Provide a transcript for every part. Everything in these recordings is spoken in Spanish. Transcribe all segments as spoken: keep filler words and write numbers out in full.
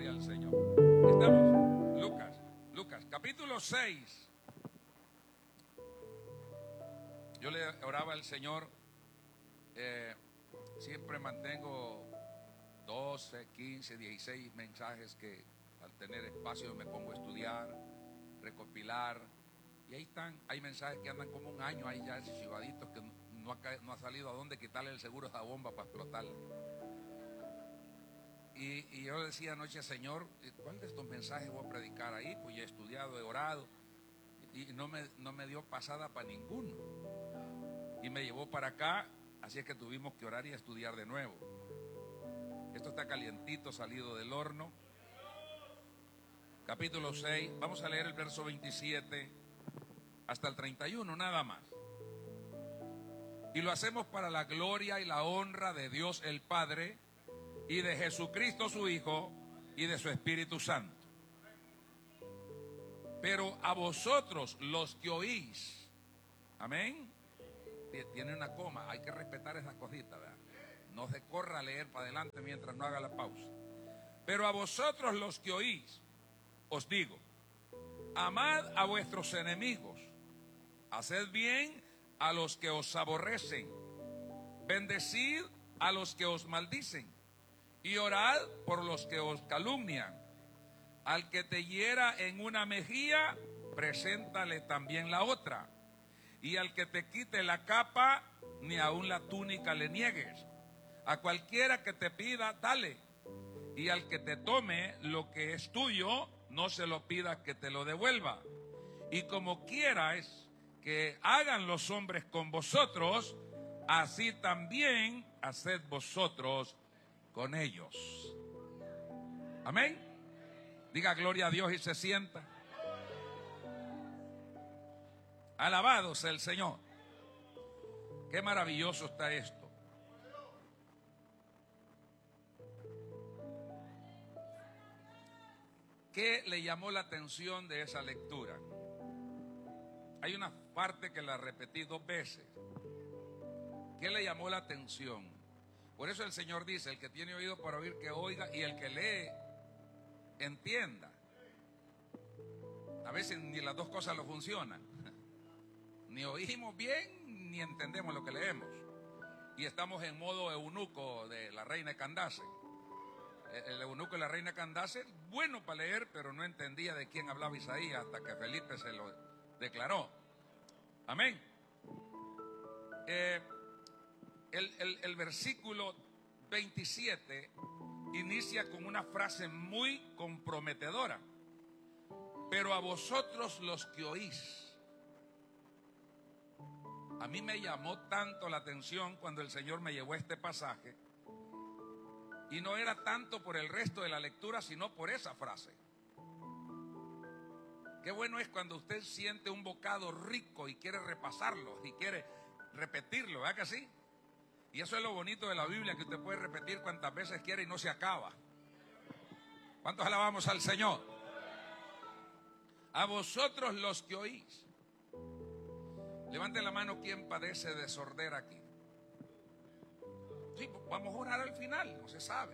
Gloria al Señor. Estamos, Lucas, Lucas, capítulo seis. Yo le oraba al Señor, eh, siempre mantengo doce, quince, dieciséis mensajes que al tener espacio me pongo a estudiar, recopilar. Y ahí están, hay mensajes que andan como un año ahí ya chivaditos que no ha, no ha salido a dónde quitarle el seguro a esa bomba para explotarla. Y, y yo decía anoche, Señor, ¿cuál de estos mensajes voy a predicar ahí? Pues ya he estudiado, he orado y no me, no me dio pasada para ninguno. Y me llevó para acá, así es que tuvimos que orar y estudiar de nuevo. Esto está calientito, salido del horno. Capítulo seis, vamos a leer el verso veintisiete hasta el treinta y uno, nada más. Y lo hacemos para la gloria y la honra de Dios el Padre y de Jesucristo su Hijo y de su Espíritu Santo. Pero a vosotros los que oís, amén, tiene una coma, hay que respetar esas cositas, ¿verdad? No se corra a leer para adelante mientras no haga la pausa. Pero a vosotros los que oís, os digo, amad a vuestros enemigos, haced bien a los que os aborrecen, bendecid a los que os maldicen y orad por los que os calumnian. Al que te hiera en una mejilla, preséntale también la otra. Y al que te quite la capa, ni aun la túnica le niegues. A cualquiera que te pida, dale. Y al que te tome lo que es tuyo, no se lo pidas que te lo devuelva. Y como quieras que hagan los hombres con vosotros, así también haced vosotros con ellos. Amén. Diga gloria a Dios y se sienta. Alabado sea el Señor. Qué maravilloso está esto. ¿Qué le llamó la atención de esa lectura? Hay una parte que la repetí dos veces. ¿Qué le llamó la atención? Por eso el Señor dice, el que tiene oído para oír, que oiga, y el que lee, entienda. A veces ni las dos cosas lo funcionan. Ni oímos bien, ni entendemos lo que leemos. Y estamos en modo eunuco de la reina Candace. El eunuco de la reina Candace, bueno para leer, pero no entendía de quién hablaba Isaías hasta que Felipe se lo declaró. Amén. Eh, el, el, el versículo veintisiete inicia con una frase muy comprometedora. Pero a vosotros los que oís. A mí me llamó tanto la atención cuando el Señor me llevó a este pasaje. Y no era tanto por el resto de la lectura, sino por esa frase. Qué bueno es cuando usted siente un bocado rico y quiere repasarlo y quiere repetirlo, ¿verdad que sí? Y eso es lo bonito de la Biblia, que usted puede repetir cuantas veces quiere y no se acaba. ¿Cuántos alabamos al Señor? A vosotros los que oís. Levante la mano quien padece de sordera aquí. Sí, vamos a orar al final, no se sabe,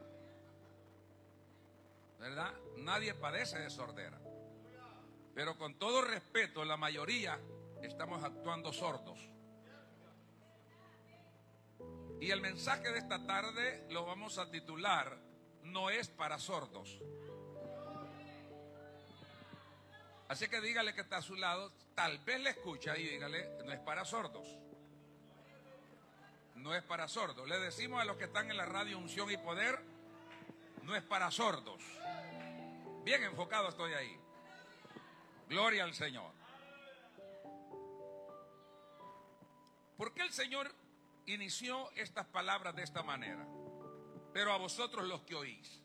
¿verdad? Nadie padece de sordera. Pero con todo respeto, la mayoría estamos actuando sordos. Y el mensaje de esta tarde lo vamos a titular, no es para sordos. Así que dígale que está a su lado, tal vez le escucha y dígale, no es para sordos. No es para sordos. Le decimos a los que están en la radio Unción y Poder, no es para sordos. Bien enfocado estoy ahí. Gloria al Señor. ¿Por qué el Señor inició estas palabras de esta manera? Pero a vosotros los que oís.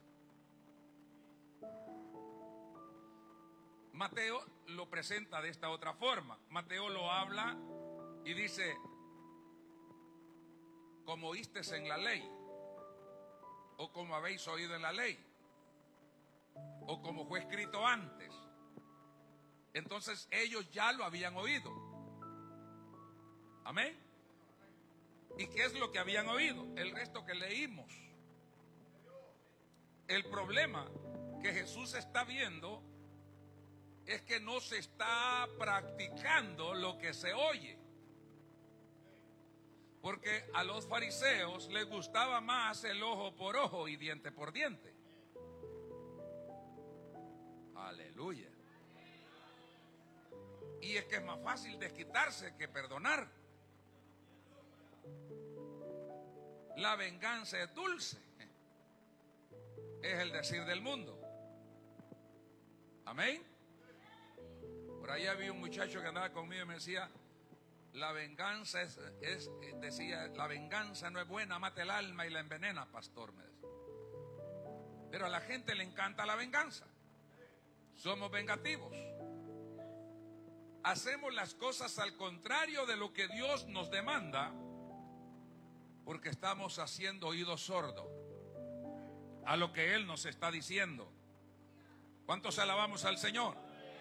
Mateo lo presenta de esta otra forma. Mateo lo habla y dice, como oísteis en la ley, o como habéis oído en la ley, o como fue escrito antes. Entonces ellos ya lo habían oído. Amén. ¿Y qué es lo que habían oído? El resto que leímos. El problema que Jesús está viendo es que no se está practicando lo que se oye. Porque a los fariseos les gustaba más el ojo por ojo y diente por diente. Aleluya. Y es que es más fácil desquitarse que perdonar. La venganza es dulce, es el decir del mundo. Amén. Por ahí había un muchacho que andaba conmigo y me decía: la venganza es, es, decía, la venganza no es buena, mata el alma y la envenena, pastor, me decía. Pero a la gente le encanta la venganza. Somos vengativos. Hacemos las cosas al contrario de lo que Dios nos demanda, porque estamos haciendo oído sordo a lo que Él nos está diciendo. ¿Cuántos alabamos al Señor?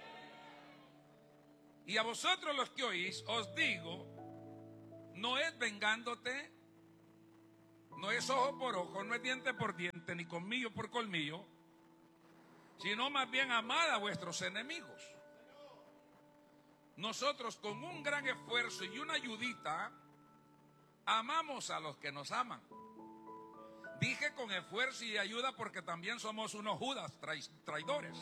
Y a vosotros los que oís, os digo, no es vengándote, no es ojo por ojo, no es diente por diente, ni colmillo por colmillo, sino más bien amad a vuestros enemigos. Nosotros con un gran esfuerzo y una ayudita, amamos a los que nos aman. Dije con esfuerzo y ayuda porque también somos unos Judas traidores.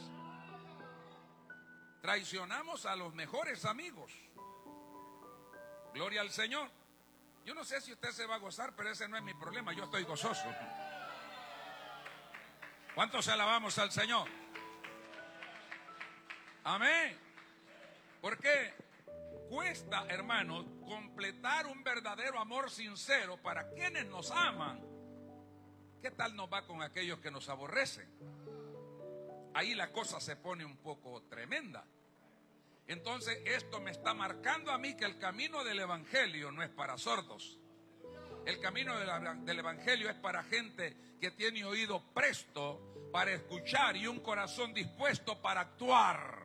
Traicionamos a los mejores amigos. Gloria al Señor. Yo no sé si usted se va a gozar, pero ese no es mi problema. Yo estoy gozoso. ¿Cuántos alabamos al Señor? Amén. Porque cuesta, hermanos, completar un verdadero amor sincero para quienes nos aman. ¿Qué tal nos va con aquellos que nos aborrecen? Ahí la cosa se pone un poco tremenda. Entonces esto me está marcando a mí que el camino del evangelio no es para sordos. El camino del evangelio es para gente que tiene oído presto para escuchar y un corazón dispuesto para actuar.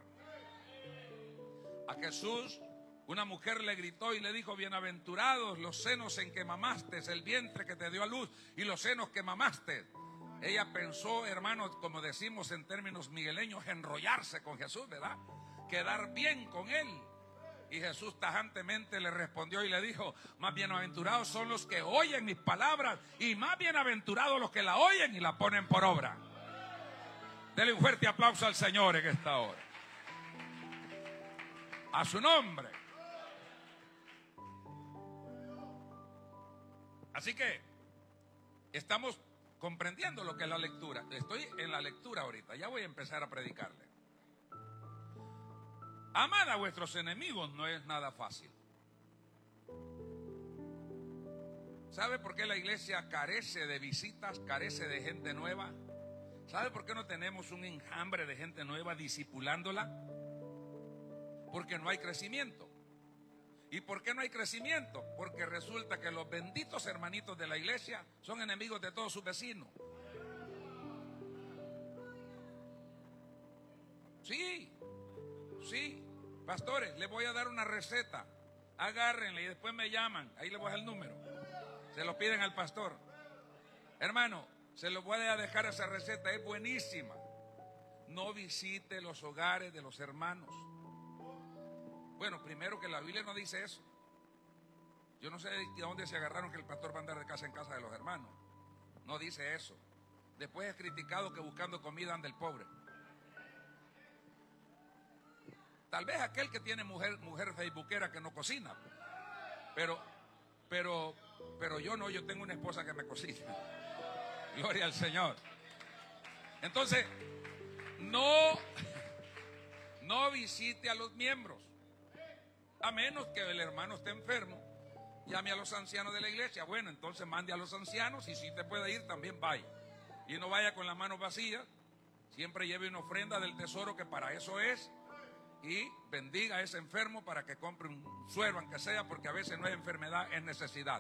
A Jesús una mujer le gritó y le dijo: bienaventurados los senos en que mamaste, el vientre que te dio a luz y los senos que mamaste. Ella pensó, hermanos, como decimos en términos migueleños, enrollarse con Jesús, ¿verdad? Quedar bien con él. Y Jesús tajantemente le respondió y le dijo: más bienaventurados son los que oyen mis palabras, y más bienaventurados los que la oyen y la ponen por obra. Dele un fuerte aplauso al Señor en esta hora. A su nombre. Así que estamos comprendiendo lo que es la lectura. Estoy en la lectura ahorita, ya voy a empezar a predicarle. Amad a vuestros enemigos no es nada fácil. ¿Sabe por qué la iglesia carece de visitas, carece de gente nueva? ¿Sabe por qué no tenemos un enjambre de gente nueva discipulándola? Porque no hay crecimiento. ¿Y por qué no hay crecimiento? Porque resulta que los benditos hermanitos de la iglesia son enemigos de todos sus vecinos. Sí, sí. Pastores, les voy a dar una receta. Agárrenla y después me llaman. Ahí les voy a dar el número. Se lo piden al pastor. Hermano, se lo voy a dejar esa receta. Es buenísima. No visite los hogares de los hermanos. Bueno, primero que la Biblia no dice eso. Yo no sé de dónde se agarraron que el pastor va a andar de casa en casa de los hermanos. No dice eso. Después es criticado que buscando comida anda el pobre. Tal vez aquel que tiene mujer, mujer facebookera que no cocina. Pero, pero, pero yo no, yo tengo una esposa que me cocina. Gloria al Señor. Entonces, no, no visite a los miembros. A menos que el hermano esté enfermo, llame a los ancianos de la iglesia. Bueno, entonces mande a los ancianos, y si usted puede ir, también vaya. Y no vaya con las manos vacías. Siempre lleve una ofrenda del tesoro, que para eso es. Y bendiga a ese enfermo para que compre un suero, aunque sea, porque a veces no es enfermedad, es necesidad.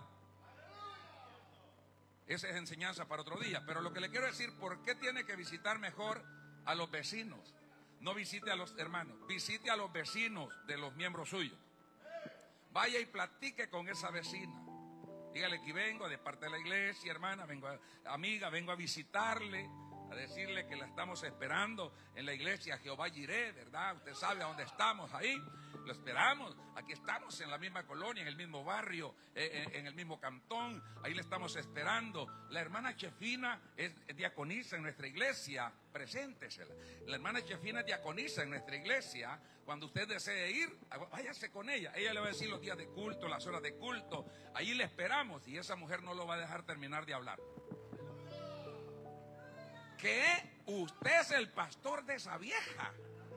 Esa es enseñanza para otro día. Pero lo que le quiero decir, ¿por qué tiene que visitar mejor a los vecinos? No visite a los hermanos, visite a los vecinos de los miembros suyos. Vaya y platique con esa vecina. Dígale que vengo de parte de la iglesia, hermana, vengo a, amiga, vengo a visitarle. a decirle que la estamos esperando en la iglesia Jehová Jireh, ¿verdad? Usted sabe a dónde estamos ahí. Lo esperamos. Aquí estamos en la misma colonia, en el mismo barrio, eh, eh, en el mismo cantón. Ahí le estamos esperando. La hermana Chefina es diaconisa en nuestra iglesia. Preséntesela. La hermana Chefina es diaconisa en nuestra iglesia. Cuando usted desee ir, váyase con ella. Ella le va a decir los días de culto, las horas de culto. Ahí le esperamos y esa mujer no lo va a dejar terminar de hablar. ¿Qué? Usted es el pastor de esa vieja.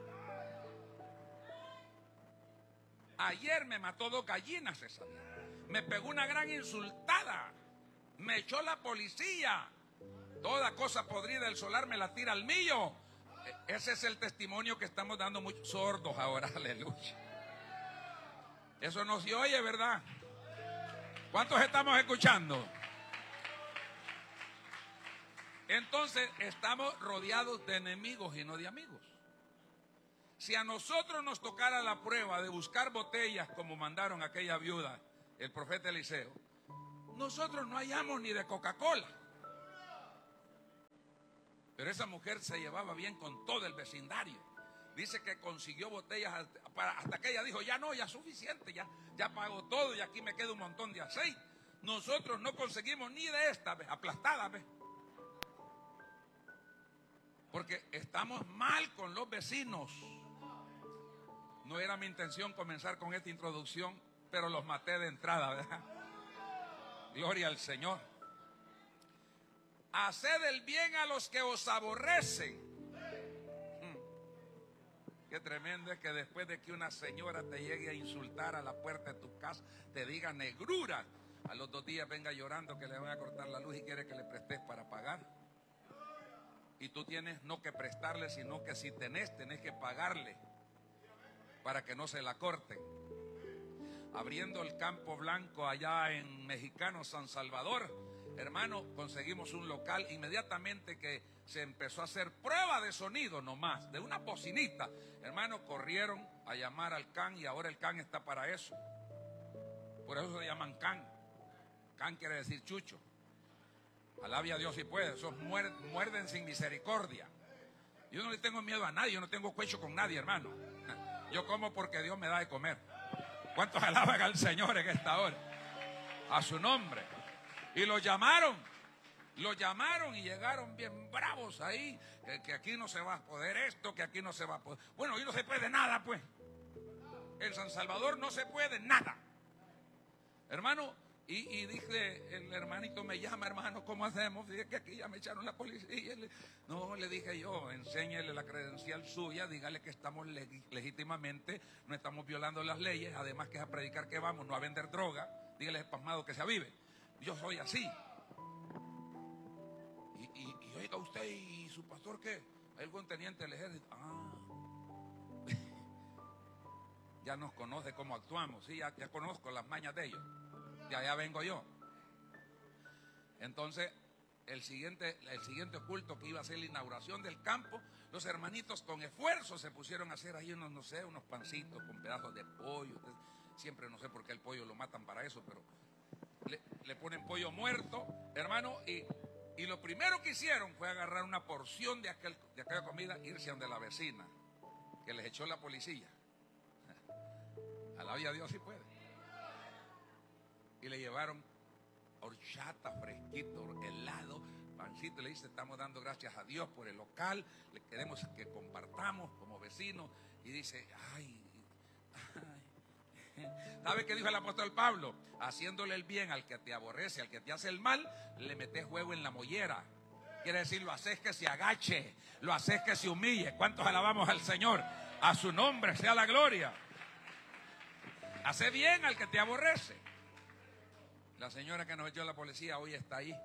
Ayer me mató dos gallinas esa vieja. Me pegó una gran insultada. Me echó la policía. Toda cosa podrida del solar me la tira al millo. Ese es el testimonio que estamos dando muchos sordos ahora, aleluya. Eso no se oye, ¿verdad? ¿Cuántos estamos escuchando? Entonces estamos rodeados de enemigos y no de amigos. Si a nosotros nos tocara la prueba de buscar botellas como mandaron aquella viuda, el profeta Eliseo, nosotros no hallamos ni de Coca-Cola. Pero esa mujer se llevaba bien con todo el vecindario. Dice que consiguió botellas hasta que ella dijo, ya no, ya es suficiente, ya, ya pago todo y aquí me queda un montón de aceite. Nosotros no conseguimos ni de esta, ¿ves? Aplastada, ¿ves? Porque estamos mal con los vecinos. No era mi intención comenzar con esta introducción, pero los maté de entrada, ¿verdad? Gloria al Señor. Haced el bien a los que os aborrecen. Hmm. Qué tremendo es que después de que una señora te llegue a insultar a la puerta de tu casa, te diga negrura, a los dos días venga llorando que le van a cortar la luz y quiere que le prestes para pagar. Y tú tienes no que prestarle, sino que si tenés, tenés que pagarle para que no se la corten. Abriendo el Campo Blanco allá en Mexicano, San Salvador, hermano, conseguimos un local. Inmediatamente que se empezó a hacer prueba de sonido nomás, de una bocinita, hermano, corrieron a llamar al C A N y ahora el C A N está para eso. Por eso se llaman C A N. C A N quiere decir chucho. Alabe a Dios si puede. Esos muerden, muerden sin misericordia. Yo no le tengo miedo a nadie, yo no tengo cuello con nadie, hermano. Yo como porque Dios me da de comer. ¿Cuántos alaban al Señor en esta hora? A su nombre. Y lo llamaron, lo llamaron y llegaron bien bravos ahí, que, que aquí no se va a poder esto, que aquí no se va a poder. Bueno, ahí no se puede nada, pues. En San Salvador no se puede nada. Hermano, y, y dije, el hermanito me llama, hermano, ¿cómo hacemos? Dije que aquí ya me echaron la policía. No, le dije yo, enséñele la credencial suya, dígale que estamos leg- legítimamente, no estamos violando las leyes, además que es a predicar que vamos, no a vender droga, dígale espasmado que se avive. Yo soy así. Y, y, y oiga usted, ¿y su pastor qué? Hay algún teniente del ejército. Ah, ya nos conoce cómo actuamos, sí, ya, ya conozco las mañas de ellos. De allá vengo yo. Entonces, el siguiente, el siguiente culto que iba a ser la inauguración del campo, los hermanitos con esfuerzo se pusieron a hacer ahí unos, no sé, unos pancitos con pedazos de pollo. Siempre no sé por qué el pollo lo matan para eso, pero le, le ponen pollo muerto, hermano, y, y lo primero que hicieron fue agarrar una porción de, aquel, de aquella comida, irse a donde la vecina, que les echó la policía. Alabe a Dios si puede. Y le llevaron horchata, fresquito, helado, pancito. Le dice, estamos dando gracias a Dios por el local, le queremos que compartamos como vecinos. Y dice, ay, ay. ¿Sabe qué dijo el apóstol Pablo? Haciéndole el bien al que te aborrece, al que te hace el mal, le metes huevo en la mollera. Quiere decir, lo haces que se agache, lo haces que se humille. ¿Cuántos alabamos al Señor? A su nombre sea la gloria. Hace bien al que te aborrece. La señora que nos echó la policía hoy está ahí.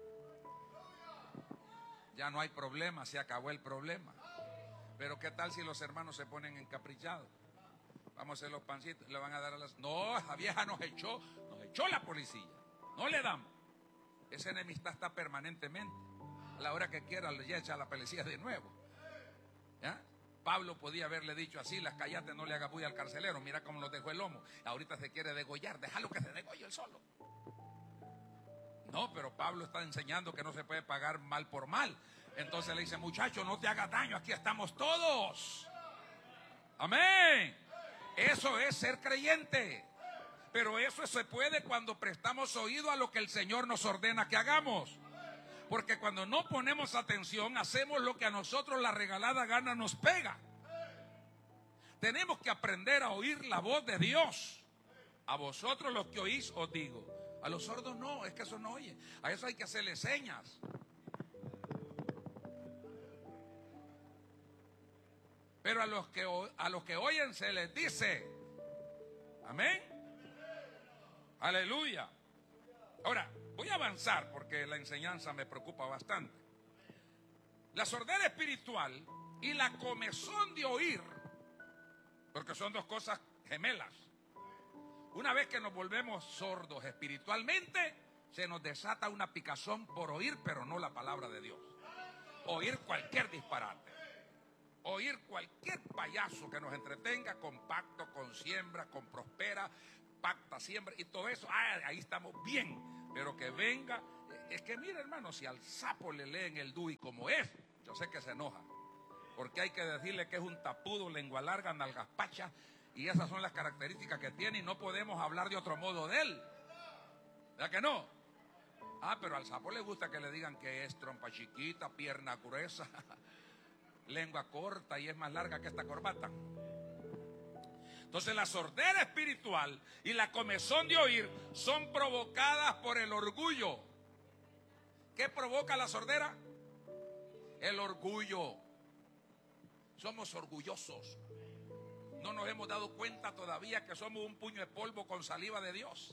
Ya no hay problema, se acabó el problema. Pero ¿qué tal si los hermanos se ponen encaprichados? Vamos a hacer los pancitos, le van a dar a las... No, esa vieja nos echó, nos echó la policía. No le damos. Esa enemistad está permanentemente. A la hora que quiera le echa la policía de nuevo. ¿Ya? Pablo podía haberle dicho así, las cállate, no le haga bulla al carcelero, mira cómo lo dejó el lomo. Ahorita se quiere degollar, déjalo que se degolle él solo. No, pero Pablo está enseñando que no se puede pagar mal por mal. Entonces le dice, muchacho, no te hagas daño, aquí estamos todos. Amén. Eso es ser creyente. Pero eso se puede cuando prestamos oído a lo que el Señor nos ordena que hagamos. Porque cuando no ponemos atención, hacemos lo que a nosotros la regalada gana nos pega. Tenemos que aprender a oír la voz de Dios. A vosotros los que oís os digo. A los sordos no, es que eso no oye. A eso hay que hacerle señas. Pero a los que, a los que oyen se les dice. Amén. Aleluya. Ahora, voy a avanzar porque la enseñanza me preocupa bastante. La sordera espiritual y la comezón de oír, porque son dos cosas gemelas. Una vez que nos volvemos sordos espiritualmente, se nos desata una picazón por oír, pero no la palabra de Dios. Oír cualquier disparate. Oír cualquier payaso que nos entretenga con pacto, con siembra, con prospera, pacta, siembra y todo eso. Ah, ahí estamos bien. Pero que venga, es que mira, hermano, si al sapo le leen el D U I como es, yo sé que se enoja. Porque hay que decirle que es un tapudo, lengua larga, nalgas pachas, y esas son las características que tiene y no podemos hablar de otro modo de él. ¿Verdad que no? Ah, pero al sapo le gusta que le digan que es trompa chiquita, pierna gruesa, lengua corta y es más larga que esta corbata. Entonces la sordera espiritual y la comezón de oír son provocadas por el orgullo. ¿Qué provoca la sordera? El orgullo. Somos orgullosos. No nos hemos dado cuenta todavía que somos un puño de polvo con saliva de Dios.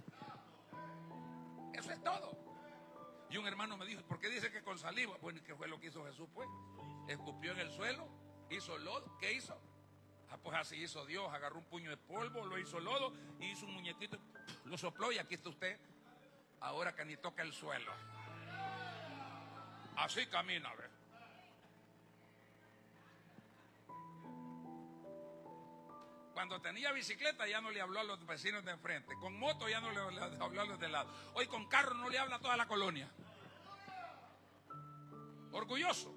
Eso es todo. Y un hermano me dijo, ¿por qué dice que con saliva? Bueno, ¿qué fue lo que hizo Jesús pues? Escupió en el suelo, hizo lodo. ¿Qué hizo? Ah, pues así hizo Dios, agarró un puño de polvo, lo hizo lodo y hizo un muñequito, lo sopló y aquí está usted. Ahora que ni toca el suelo. Así camina, ¿ves? Cuando tenía bicicleta ya no le habló a los vecinos de enfrente. Con moto ya no le habló a los de lado. Hoy con carro no le habla a toda la colonia. Orgulloso.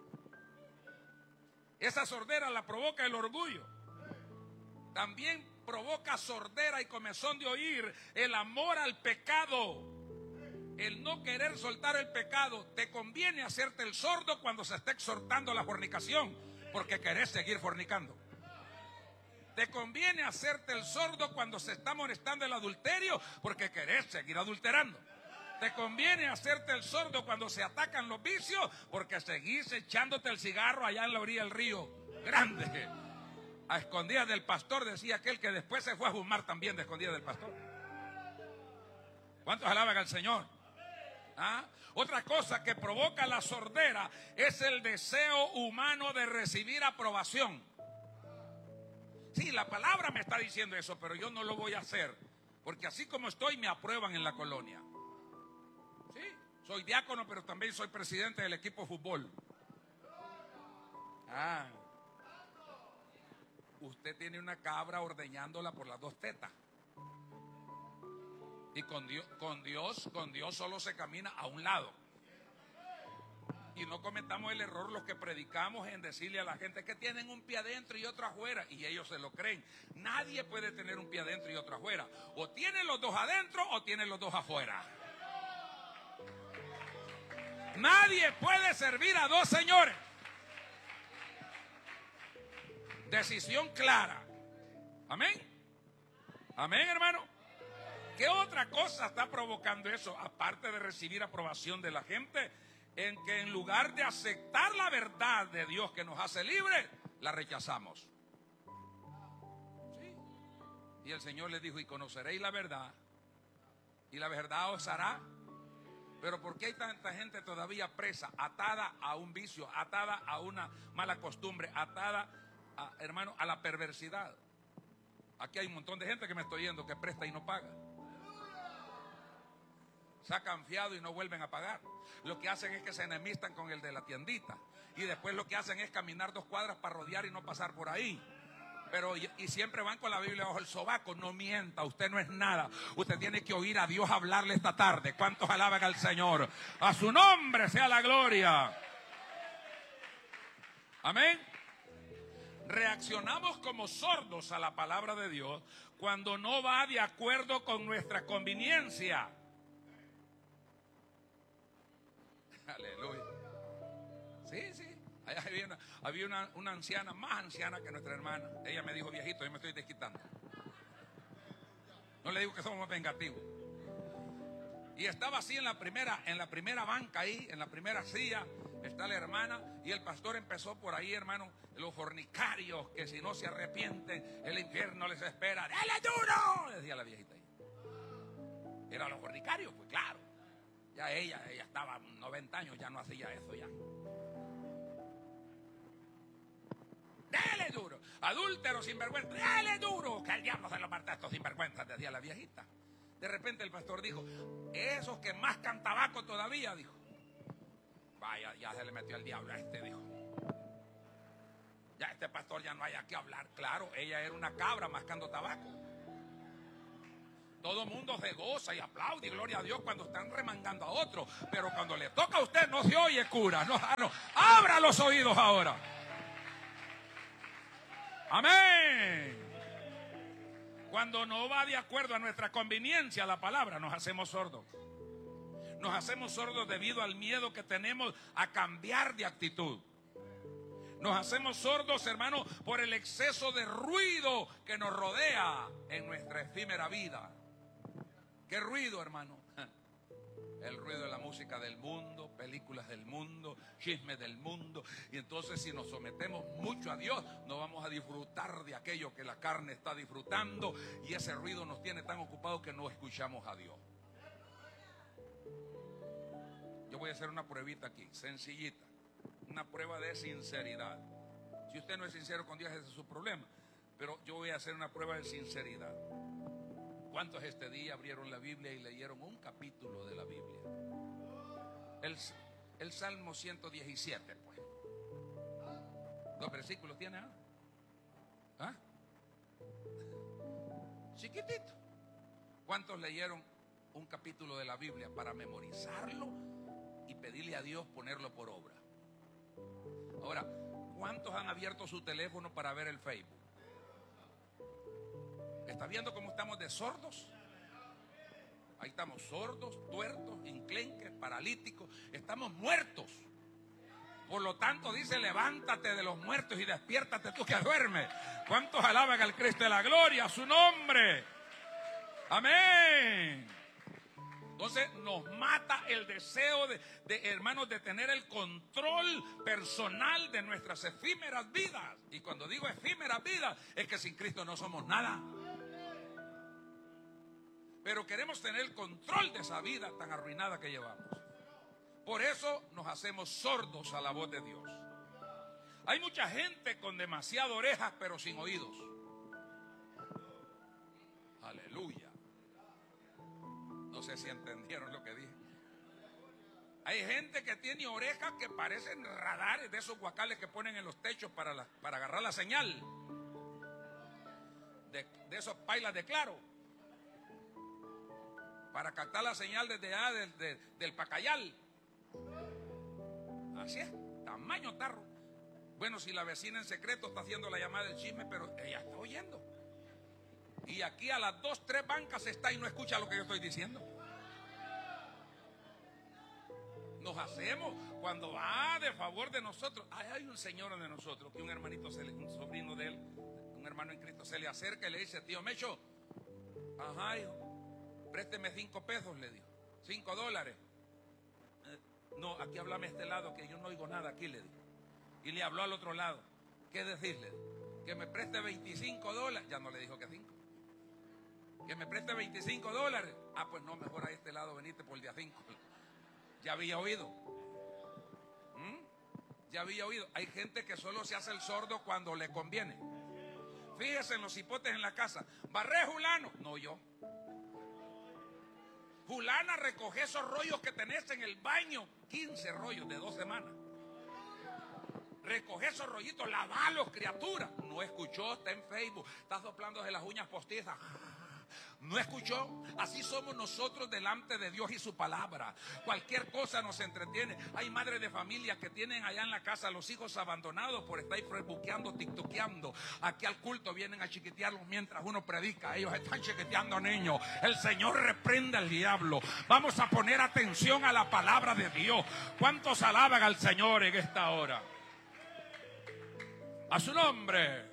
Esa sordera la provoca el orgullo. También provoca sordera y comezón de oír el amor al pecado. El no querer soltar el pecado. Te conviene hacerte el sordo cuando se está exhortando la fornicación, porque querés seguir fornicando. Te conviene hacerte el sordo cuando se está amonestando el adulterio, porque querés seguir adulterando. Te conviene hacerte el sordo cuando se atacan los vicios, porque seguís echándote el cigarro allá en la orilla del río Grande. A escondidas del pastor, decía aquel que después se fue a fumar también de escondidas del pastor. ¿Cuántos alaban al Señor? ¿Ah? Otra cosa que provoca la sordera es el deseo humano de recibir aprobación. Sí, la palabra me está diciendo eso, pero yo no lo voy a hacer, porque así como estoy me aprueban en la colonia. Sí, soy diácono, pero también soy presidente del equipo de fútbol. Ah, usted tiene una cabra ordeñándola por las dos tetas. Y con Dios, con Dios, con Dios solo se camina a un lado. Y no cometamos el error los que predicamos en decirle a la gente que tienen un pie adentro y otro afuera, y ellos se lo creen. Nadie puede tener un pie adentro y otro afuera. O tiene los dos adentro o tiene los dos afuera. Nadie puede servir a dos señores. Decisión clara. Amén. Amén, hermano. ¿Qué otra cosa está provocando eso? Aparte de recibir aprobación de la gente, en que en lugar de aceptar la verdad de Dios que nos hace libres, la rechazamos. ¿Sí? Y el Señor les dijo, y conoceréis la verdad, y la verdad os hará. Pero ¿por qué hay tanta gente todavía presa, atada a un vicio, atada a una mala costumbre, atada, a, hermano, a la perversidad? Aquí hay un montón de gente que me estoy yendo que presta y no paga. Sacan fiado y no vuelven a pagar. Lo que hacen es que se enemistan con el de la tiendita. Y después lo que hacen es caminar dos cuadras para rodear y no pasar por ahí. Pero y, y siempre van con la Biblia bajo el sobaco. No mienta, usted no es nada. Usted tiene que oír a Dios hablarle esta tarde. ¿Cuántos alaban al Señor? A su nombre sea la gloria. Amén. Reaccionamos como sordos a la palabra de Dios cuando no va de acuerdo con nuestra conveniencia. Aleluya. Sí, sí. Había, una, había una, una anciana, más anciana que nuestra hermana. Ella me dijo, viejito, yo me estoy desquitando. No le digo que somos vengativos. Y estaba así en la primera, en la primera banca ahí, en la primera silla, está la hermana, y el pastor empezó por ahí, hermano, los fornicarios, que si no se arrepienten, el infierno les espera. ¡Dale duro!, decía la viejita ahí. Eran los fornicarios, pues claro. Ya ella, ella estaba noventa años, ya no hacía eso ya. ¡Dale duro! Adúltero, sinvergüenza, ¡dale duro! Que el diablo se lo parte a estos sinvergüenzas, decía la viejita. De repente el pastor dijo, esos que mascan tabaco todavía, dijo. Vaya, ya se le metió el diablo a este, dijo. Ya este pastor ya no hay que hablar. Claro, ella era una cabra mascando tabaco. Todo el mundo se goza y aplaude, y gloria a Dios, cuando están remangando a otro. Pero cuando le toca a usted no se oye, cura. No, no. Abra los oídos ahora. Amén. Cuando no va de acuerdo a nuestra conveniencia la palabra, nos hacemos sordos. Nos hacemos sordos debido al miedo que tenemos a cambiar de actitud. Nos hacemos sordos, hermano, por el exceso de ruido que nos rodea en nuestra efímera vida. ¿Qué ruido, hermano? El ruido de la música del mundo, películas del mundo, chismes del mundo. Y entonces, si nos sometemos mucho a Dios, no vamos a disfrutar de aquello que la carne está disfrutando, y ese ruido nos tiene tan ocupados que no escuchamos a Dios. Yo voy a hacer una pruebita aquí, sencillita, una prueba de sinceridad. Si usted no es sincero con Dios, ese es su problema, pero yo voy a hacer una prueba de sinceridad. ¿Cuántos este día abrieron la Biblia y leyeron un capítulo de la Biblia? El, el Salmo ciento diecisiete, pues. ¿Los versículos tiene? ¿Ah? ¿Ah? Chiquitito. ¿Cuántos leyeron un capítulo de la Biblia para memorizarlo y pedirle a Dios ponerlo por obra? Ahora, ¿cuántos han abierto su teléfono para ver el Facebook? ¿Está viendo cómo estamos de sordos? Ahí estamos sordos, tuertos, enclenques, paralíticos. Estamos muertos. Por lo tanto dice, levántate de los muertos y despiértate tú que duermes. ¿Cuántos alaban al Cristo de la gloria, a su nombre? Amén. Entonces nos mata el deseo de, de, hermanos, de tener el control personal de nuestras efímeras vidas. Y cuando digo efímeras vidas, es que sin Cristo no somos nada. Pero queremos tener el control de esa vida tan arruinada que llevamos. Por eso nos hacemos sordos a la voz de Dios. Hay mucha gente con demasiadas orejas pero sin oídos. Aleluya. No sé si entendieron lo que dije. Hay gente que tiene orejas que parecen radares de esos guacales que ponen en los techos para, la, para agarrar la señal. De, de esos pailas de claro. Para captar la señal desde allá del, del, del Pacayal. Así es, tamaño tarro. Bueno, si la vecina en secreto está haciendo la llamada del chisme, pero ella está oyendo. Y aquí a las dos, tres bancas está y no escucha lo que yo estoy diciendo. Nos hacemos cuando va de favor de nosotros. Ay, hay un señor de nosotros que un hermanito, se le, un sobrino de él, un hermano en Cristo, se le acerca y le dice, tío Mecho, ajá, hijo, présteme cinco pesos, le dijo, cinco dólares. Eh, no, aquí háblame a este lado que yo no oigo nada aquí, le dijo. Y le habló al otro lado. ¿Qué decirle? Que me preste veinticinco dólares. Ya no le dijo que cinco. Que me preste veinticinco dólares. Ah, pues no, mejor a este lado veniste por el día cinco. Ya había oído. ¿Mm? Ya había oído. Hay gente que solo se hace el sordo cuando le conviene. Fíjese en los hipotes en la casa. Barré Julano. No, yo. Fulana, recoge esos rollos que tenés en el baño. quince rollos de dos semanas. Recoge esos rollitos, lavalos, criatura. No escuchó, está en Facebook. Está soplando de las uñas postizas. ¿No escuchó? Así somos nosotros delante de Dios y su palabra. Cualquier cosa nos entretiene. Hay madres de familia que tienen allá en la casa a los hijos abandonados por estar facebookeando, tiktokeando. Aquí al culto vienen a chiquitearlos mientras uno predica. Ellos están chiquiteando niños. El Señor reprenda al diablo. Vamos a poner atención a la palabra de Dios. ¿Cuántos alaban al Señor en esta hora? A su nombre.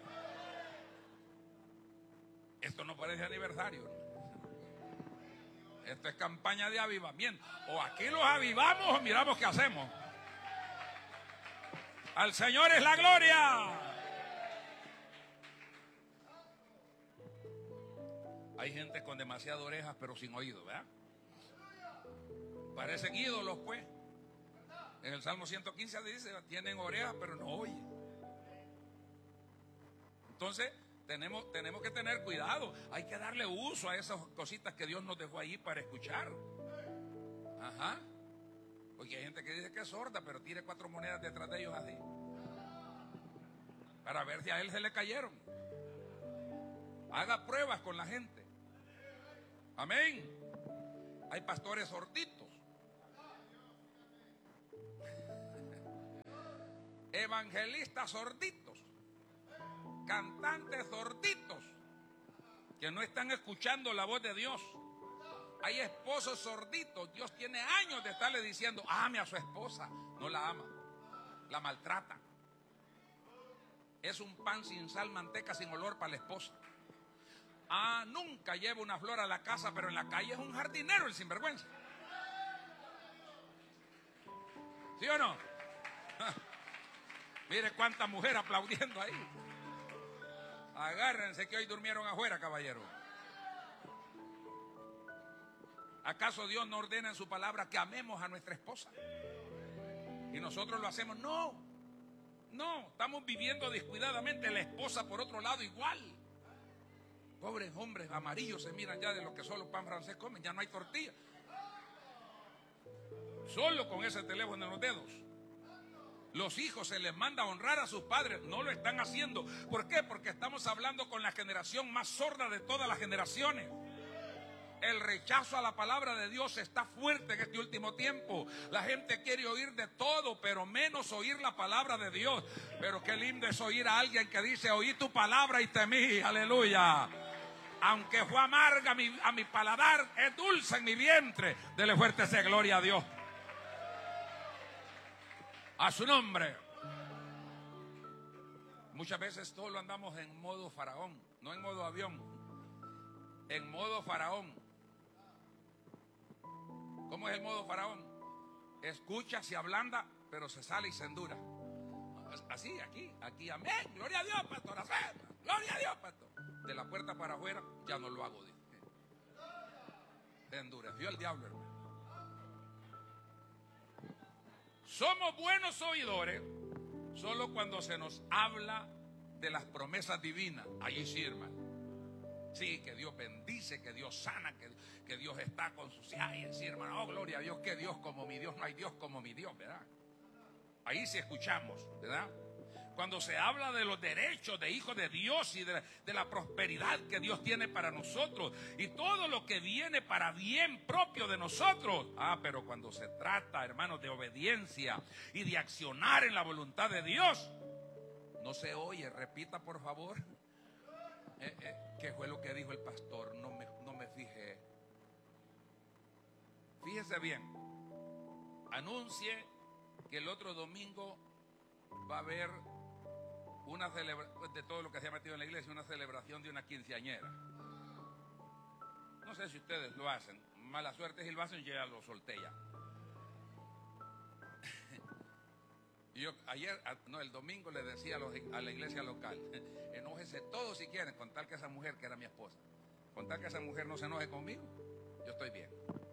Esto no parece aniversario, ¿no? Esto es campaña de avivamiento. O aquí los avivamos o miramos qué hacemos. Al Señor es la gloria. Hay gente con demasiadas orejas pero sin oído, ¿verdad? Parecen ídolos, pues. En el Salmo ciento quince dice, tienen orejas pero no oyen. Entonces Tenemos, tenemos que tener cuidado. Hay que darle uso a esas cositas que Dios nos dejó ahí para escuchar. Ajá. Porque hay gente que dice que es sorda, pero tire cuatro monedas detrás de ellos así, para ver si a él se le cayeron. Haga pruebas con la gente. Amén. Hay pastores sorditos, evangelistas sorditos, cantantes sorditos que no están escuchando la voz de Dios. Hay esposos sorditos. Dios tiene años de estarle diciendo, ame a su esposa. No la ama, la maltrata. Es un pan sin sal, manteca sin olor para la esposa. Ah, nunca lleva una flor a la casa, pero en la calle es un jardinero el sinvergüenza. ¿Sí o no? Mire cuánta mujer aplaudiendo ahí. Agárrense que hoy durmieron afuera, caballero. ¿Acaso Dios no ordena en su palabra que amemos a nuestra esposa? Y nosotros lo hacemos. No, no, estamos viviendo descuidadamente. La esposa por otro lado igual. Pobres hombres amarillos se miran ya de lo que solo pan francés comen. Ya no hay tortilla. Solo con ese teléfono en los dedos. Los hijos se les manda a honrar a sus padres. No lo están haciendo. ¿Por qué? Porque estamos hablando con la generación más sorda de todas las generaciones. El rechazo a la palabra de Dios está fuerte en este último tiempo. La gente quiere oír de todo, pero menos oír la palabra de Dios. Pero qué lindo es oír a alguien que dice, oí tu palabra y temí. Aleluya. Aunque fue amarga a mi, a mi paladar, es dulce en mi vientre. Dele fuerte esa gloria a Dios. A su nombre. Muchas veces todo lo andamos en modo faraón, no en modo avión, en modo faraón. ¿Cómo es el modo faraón? Escucha, se ablanda, pero se sale y se endura. Así, aquí, aquí, amén, gloria a Dios, pastor, amén, gloria a Dios, pastor. De la puerta para afuera, ya no lo hago, dice. Se endureció el diablo, hermano. Somos buenos oidores solo cuando se nos habla de las promesas divinas. Allí sí, hermano. Sí, que Dios bendice, que Dios sana, que, que Dios está con sus... Ay, sí, hermano, oh, gloria a Dios, que Dios como mi Dios, no hay Dios como mi Dios, ¿verdad? Ahí sí escuchamos, ¿verdad? Cuando se habla de los derechos de hijos de Dios y de, de la prosperidad que Dios tiene para nosotros y todo lo que viene para bien propio de nosotros. Ah, pero cuando se trata, hermanos, de obediencia y de accionar en la voluntad de Dios, no se oye. Repita, por favor. Eh, eh, ¿Qué fue lo que dijo el pastor? No me, no me fijé. Fíjese bien. Anuncie que el otro domingo va a haber una celebración de todo lo que se ha metido en la iglesia, una celebración de una quinceañera. No sé si ustedes lo hacen. Mala suerte si lo hacen, yo ya lo solté ya. Y yo ayer, no, el domingo le decía a, los, a la iglesia local, enójese todos si quieren, con tal que esa mujer, que era mi esposa, con tal que esa mujer no se enoje conmigo, yo estoy bien.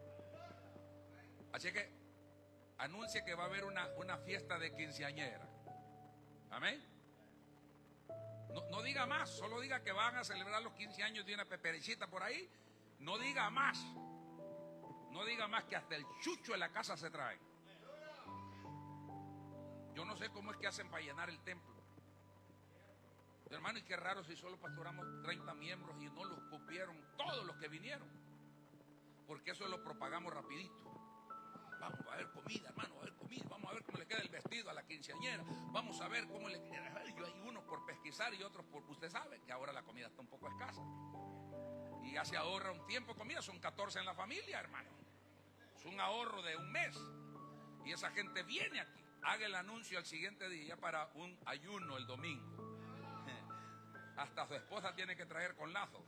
Así que anuncie que va a haber una, una fiesta de quinceañera. Amén. No, no diga más, solo diga que van a celebrar los quince años de una peperecita por ahí. No diga más. No diga más, que hasta el chucho en la casa se trae. Yo no sé cómo es que hacen para llenar el templo. Hermano, y qué raro si solo pastoramos treinta miembros y no los cupieron todos los que vinieron. Porque eso lo propagamos rapidito. Vamos a ver comida, hermano, a ver comida. Vamos a ver cómo le queda el vestido a la quinceañera. Vamos a ver cómo le queda. Hay unos por pesquisar y otros por... Usted sabe que ahora la comida está un poco escasa. Y ya se ahorra un tiempo de comida. Son catorce en la familia, hermano. Es un ahorro de un mes. Y esa gente viene aquí. Haga el anuncio al siguiente día para un ayuno el domingo. Hasta su esposa tiene que traer con lazo.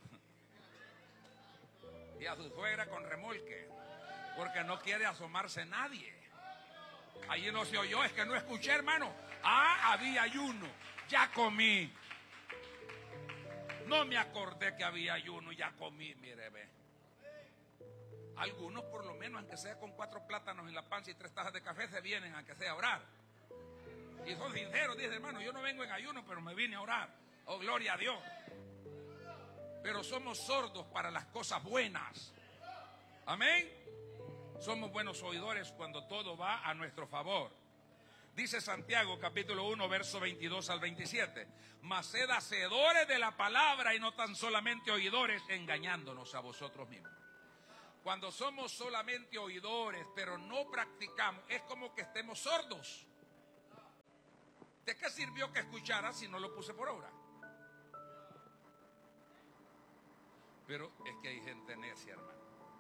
Y a su suegra con remolque. Porque no quiere asomarse nadie. Allí no se oyó, es que no escuché, hermano. Ah, había ayuno. Ya comí. No me acordé que había ayuno, ya comí, mire, ve. Algunos por lo menos, aunque sea con cuatro plátanos en la panza y tres tazas de café, se vienen, aunque sea a orar. Y son sinceros, dice, hermano, yo no vengo en ayuno, pero me vine a orar. Oh, gloria a Dios. Pero somos sordos para las cosas buenas. Amén. Somos buenos oidores cuando todo va a nuestro favor. Dice Santiago capítulo uno verso veintidós al veintisiete. Mas sed hacedores de la palabra y no tan solamente oidores, engañándonos a vosotros mismos. Cuando somos solamente oidores pero no practicamos, es como que estemos sordos. ¿De qué sirvió que escuchara si no lo puse por obra? Pero es que hay gente necia, hermano.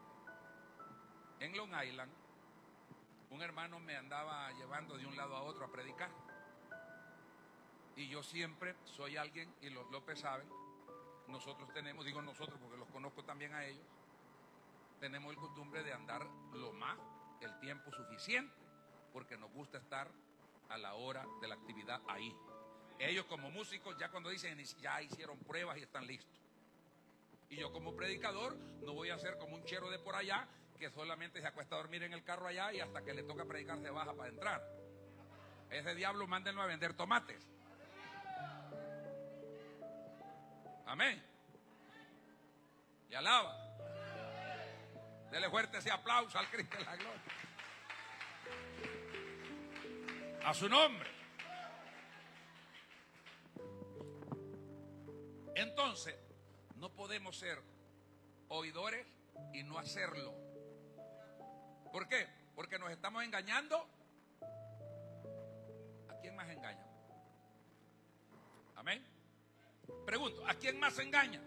En Long Island, un hermano me andaba llevando de un lado a otro a predicar. Y yo siempre soy alguien, y los López saben, nosotros tenemos, digo nosotros porque los conozco también a ellos, tenemos el costumbre de andar lo más, el tiempo suficiente, porque nos gusta estar a la hora de la actividad ahí. Ellos como músicos ya cuando dicen ya hicieron pruebas y están listos. Y yo como predicador no voy a ser como un chero de por allá que solamente se acuesta a dormir en el carro allá y hasta que le toca predicar se baja para entrar. Ese diablo mándenlo a vender tomates. Amén. Y alaba. Dele fuerte ese aplauso al Cristo de la gloria. A su nombre. Entonces, no podemos ser oidores y no hacerlo. ¿Por qué? Porque nos estamos engañando. ¿A quién más engaña? Amén. Pregunto, ¿a quién más engaña?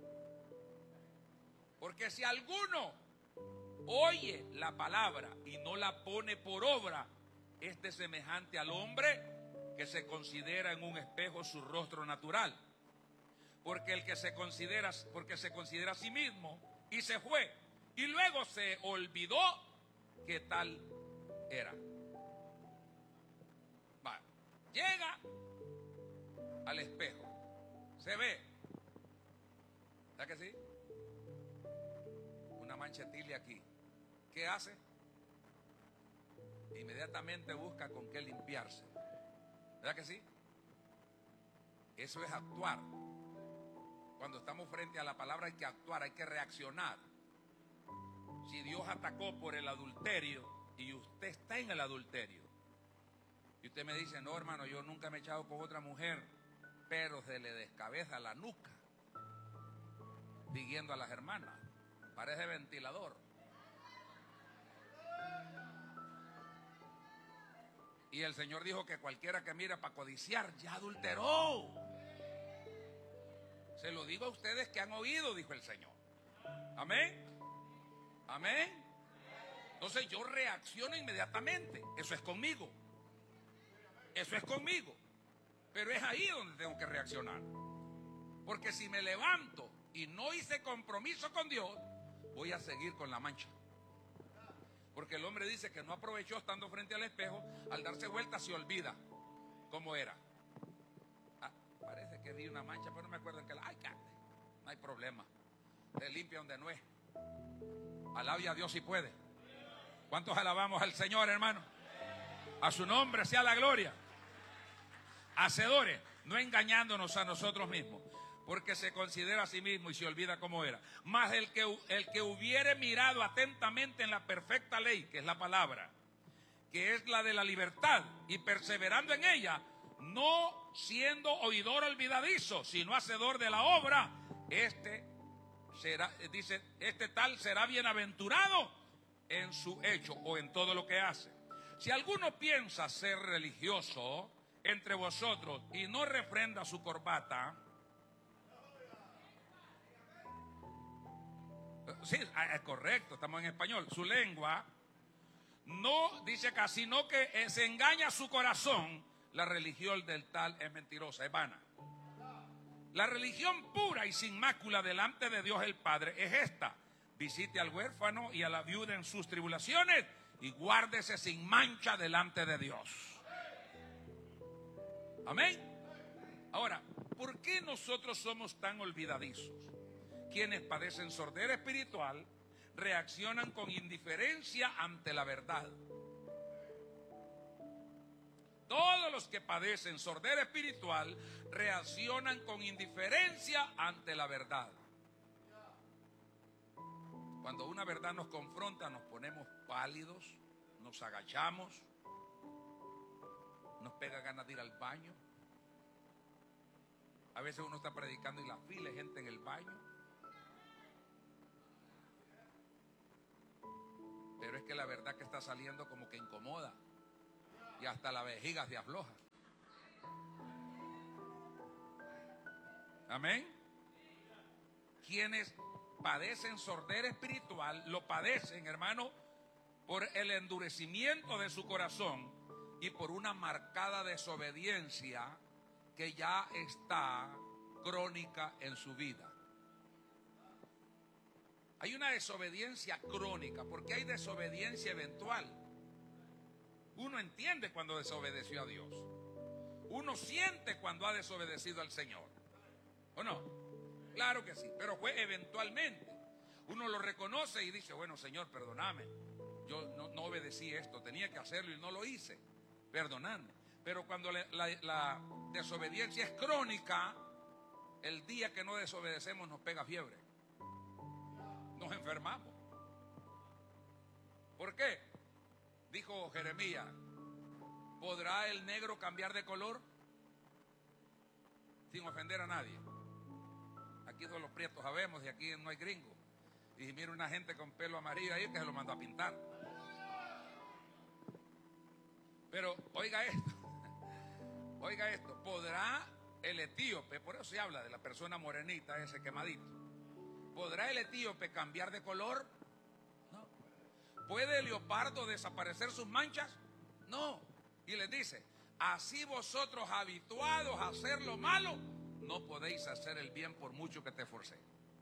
Porque si alguno oye la palabra y no la pone por obra, es de semejante al hombre que se considera en un espejo su rostro natural. Porque el que se considera, porque se considera a sí mismo y se fue y luego se olvidó que tal era. Va, llega al espejo, se ve, ¿verdad que sí? Una mancha de tile aquí. ¿Qué hace? Inmediatamente busca con qué limpiarse. ¿Verdad que sí? Eso es actuar. Cuando estamos frente a la palabra hay que actuar, hay que reaccionar. Si Dios atacó por el adulterio y usted está en el adulterio y usted me dice, no hermano, yo nunca me he echado con otra mujer, pero se le descabeza la nuca siguiendo a las hermanas, parece ventilador. Y el Señor dijo que cualquiera que mira para codiciar ya adulteró. Se lo digo a ustedes que han oído, dijo el Señor. Amén. Amén. Entonces yo reacciono inmediatamente. Eso es conmigo. Eso es conmigo. Pero es ahí donde tengo que reaccionar. Porque si me levanto y no hice compromiso con Dios, voy a seguir con la mancha. Porque el hombre dice que no aprovechó estando frente al espejo, al darse vuelta se olvida cómo era. Ah, parece que vi una mancha, pero no me acuerdo en qué la... Ay, cállate, no hay problema. Se limpia donde no es. Alabe a Dios si puede. ¿Cuántos alabamos al Señor, hermano? A su nombre sea la gloria. Hacedores, no engañándonos a nosotros mismos, porque se considera a sí mismo y se olvida cómo era. Mas el que, el que hubiere mirado atentamente en la perfecta ley, que es la palabra, que es la de la libertad, y perseverando en ella, no siendo oidor olvidadizo, sino hacedor de la obra, este será, dice, este tal será bienaventurado en su hecho o en todo lo que hace. Si alguno piensa ser religioso entre vosotros y no refrenda su corbata, sí, es correcto, estamos en español, su lengua, no dice acá, sino que se engaña su corazón, la religión del tal es mentirosa, es vana. La religión pura y sin mácula delante de Dios el Padre es esta: visite al huérfano y a la viuda en sus tribulaciones y guárdese sin mancha delante de Dios. Amén. Ahora, ¿por qué nosotros somos tan olvidadizos? Quienes padecen sordera espiritual reaccionan con indiferencia ante la verdad. Todos los que padecen sordera espiritual reaccionan con indiferencia ante la verdad. Cuando una verdad nos confronta, nos ponemos pálidos, nos agachamos, nos pega ganas de ir al baño. A veces uno está predicando y la fila hay gente en el baño. Pero es que la verdad que está saliendo como que incomoda. Y hasta la vejiga se afloja. Amén. Quienes padecen sordera espiritual, lo padecen, hermano, por el endurecimiento de su corazón y por una marcada desobediencia que ya está crónica en su vida. Hay una desobediencia crónica, porque hay desobediencia eventual. Uno entiende cuando desobedeció a Dios. Uno siente cuando ha desobedecido al Señor. ¿O no? Claro que sí, pero fue eventualmente. Uno lo reconoce y dice, bueno, Señor, perdóname. Yo no, no obedecí esto, tenía que hacerlo y no lo hice. Perdonadme. Pero cuando la, la, la desobediencia es crónica, el día que no desobedecemos nos pega fiebre. Nos enfermamos. ¿Por qué? Dijo Jeremías, ¿podrá el negro cambiar de color? Sin ofender a nadie. Aquí todos los prietos sabemos y aquí no hay gringo. Y mira una gente con pelo amarillo ahí que se lo mandó a pintar. Pero oiga esto, oiga esto, ¿podrá el etíope, por eso se habla de la persona morenita, ese quemadito, ¿podrá el etíope cambiar de color? No. ¿Puede el leopardo desaparecer sus manchas? No. Y les dice, así vosotros habituados a hacer lo malo, no podéis hacer el bien por mucho que te esforcéis.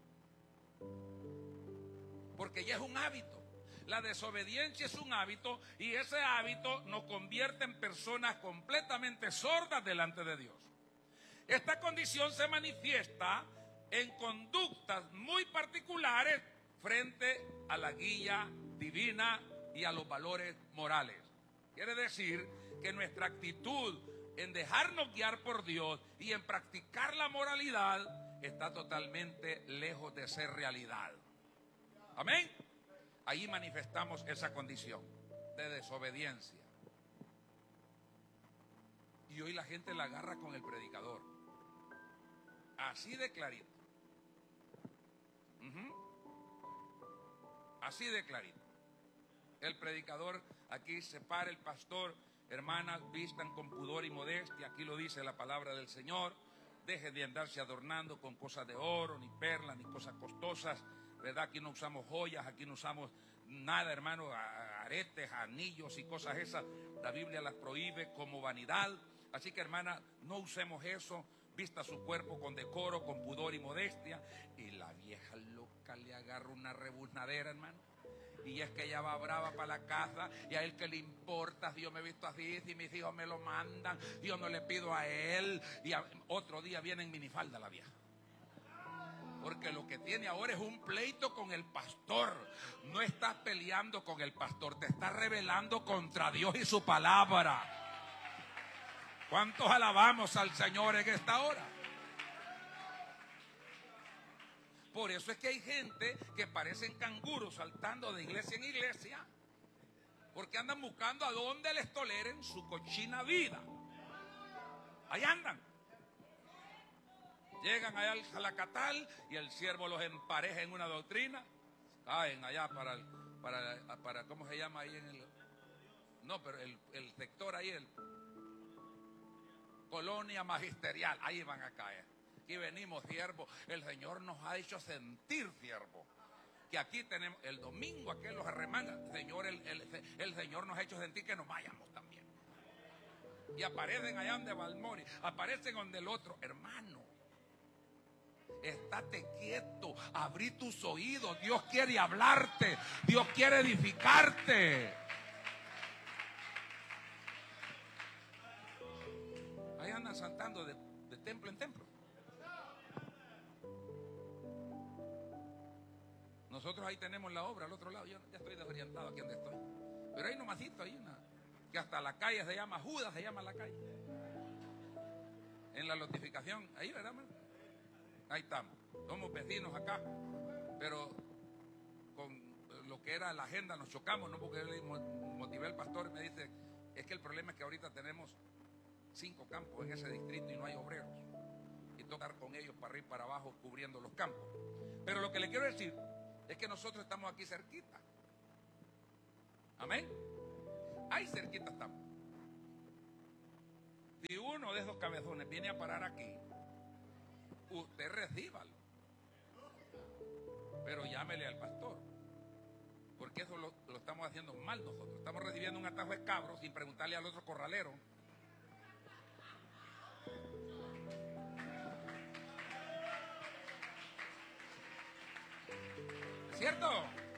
Porque ya es un hábito. La desobediencia es un hábito y ese hábito nos convierte en personas completamente sordas delante de Dios. Esta condición se manifiesta en conductas muy particulares frente a la guía divina y a los valores morales. Quiere decir que nuestra actitud en dejarnos guiar por Dios y en practicar la moralidad está totalmente lejos de ser realidad. Amén. Ahí manifestamos esa condición de desobediencia. Y hoy la gente la agarra con el predicador. Así de clarito. Uh-huh. Así de clarito. El predicador, aquí se para el pastor, hermanas, vistan con pudor y modestia, aquí lo dice la palabra del Señor. Dejen de andarse adornando con cosas de oro, ni perlas, ni cosas costosas, ¿verdad? Aquí no usamos joyas, aquí no usamos nada, hermano, aretes, anillos y cosas esas. La Biblia las prohíbe como vanidad. Así que, hermana, no usemos eso. Vista su cuerpo con decoro, con pudor y modestia. Y la vieja loca le agarra una rebuznadera, hermano. Y es que ella va brava para la casa y a él que le importa si yo me he visto así, si mis hijos me lo mandan, yo no le pido a él. Y a, otro día viene en minifalda la vieja. Porque lo que tiene ahora es un pleito con el pastor. No estás peleando con el pastor, te estás rebelando contra Dios y su palabra. ¿Cuántos alabamos al Señor en esta hora? Por eso es que hay gente que parecen canguros saltando de iglesia en iglesia, porque andan buscando a dónde les toleren su cochina vida. Ahí andan. Llegan allá al Jalacatal y el siervo los empareja en una doctrina. Caen allá para, el, para, para ¿cómo se llama ahí en el? No, pero el, el sector ahí, el Colonia Magisterial, ahí van a caer. Aquí venimos, siervo. El Señor nos ha hecho sentir, siervo, que aquí tenemos, el domingo aquel los arremangan. Señor, el, el, el Señor nos ha hecho sentir que nos vayamos también. Y aparecen allá donde Balmori, aparecen donde el otro. Hermano, estate quieto, abrí tus oídos. Dios quiere hablarte, Dios quiere edificarte. Ahí andan saltando de, de templo en templo. Nosotros ahí tenemos la obra al otro lado. Yo ya estoy desorientado aquí donde estoy. Pero ahí nomasito hay una, que hasta la calle se llama Judas, se llama la calle. En la notificación, ahí, ¿verdad, man? Ahí estamos. Somos vecinos acá. Pero con lo que era la agenda nos chocamos, ¿no? Porque yo le motivé al pastor y me dice, es que el problema es que ahorita tenemos cinco campos en ese distrito y no hay obreros. Y tocar con ellos para arriba y para abajo cubriendo los campos. Pero lo que le quiero decir es que nosotros estamos aquí cerquita. Amén. Ahí cerquita estamos. Si uno de esos cabezones viene a parar aquí, usted recíbalo. Pero llámele al pastor. Porque eso lo, lo estamos haciendo mal nosotros. Estamos recibiendo un atajo de cabros sin preguntarle al otro corralero. ¿Cierto?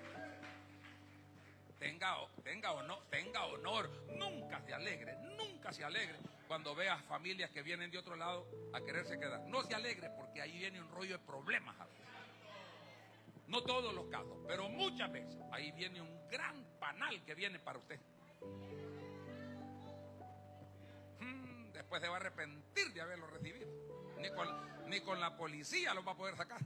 Tenga, tenga, honor, tenga honor, nunca se alegre, nunca se alegre cuando vea familias que vienen de otro lado a quererse quedar. No se alegre porque ahí viene un rollo de problemas. No todos los casos, pero muchas veces ahí viene un gran panal que viene para usted. Hmm, después se va a arrepentir de haberlo recibido. Ni con, ni con la policía lo va a poder sacar.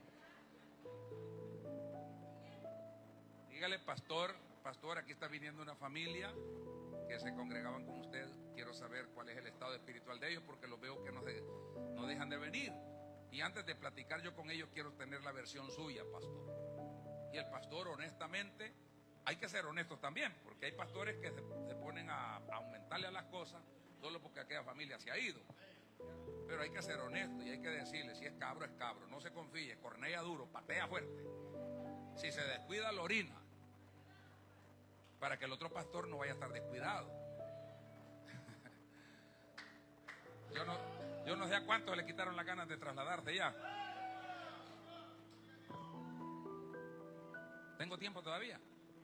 Dígale, pastor, pastor, aquí está viniendo una familia que se congregaban con usted. Quiero saber cuál es el estado espiritual de ellos porque los veo que no, de, no dejan de venir. Y antes de platicar yo con ellos quiero tener la versión suya, pastor. Y el pastor, honestamente, hay que ser honestos también, porque hay pastores que se, se ponen a, a aumentarle a las cosas solo porque aquella familia se ha ido. Pero hay que ser honesto y hay que decirle, si es cabro, es cabro. No se confíe, cornea duro, patea fuerte. Si se descuida, lo orina. Para que el otro pastor no vaya a estar descuidado. Yo no, yo no sé a cuántos le quitaron las ganas de trasladarse ya. ¿Tengo tiempo todavía?